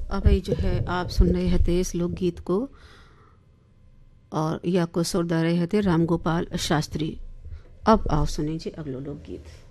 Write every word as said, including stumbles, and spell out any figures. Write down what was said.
अभी जो है आप सुन रहे थे इस लोकगीत को, और या को सुर दे रहे थे राम गोपाल शास्त्री। अब आओ सुनीजिए अगलो लोकगीत।